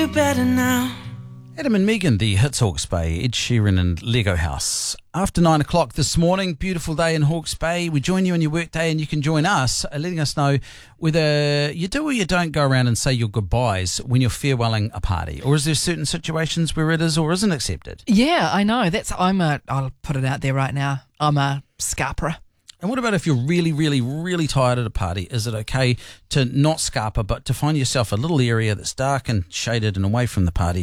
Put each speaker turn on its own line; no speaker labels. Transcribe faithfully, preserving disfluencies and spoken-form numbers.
you better now.
Adam and Megan, the hits Hawke's Bay, Ed Sheeran and Lego House. After nine o'clock this morning, beautiful day in Hawke's Bay. We join you on your workday and you can join us, uh, letting us know whether you do or you don't go around and say your goodbyes when you're farewelling a party. Or is there certain situations where it is or isn't accepted?
Yeah, I know. That's I'm a. I'll put it out there right now. I'm a scarperer.
And what about if you're really, really, really tired at a party? Is it okay to not scarper, but to find yourself a little area that's dark and shaded and away from the party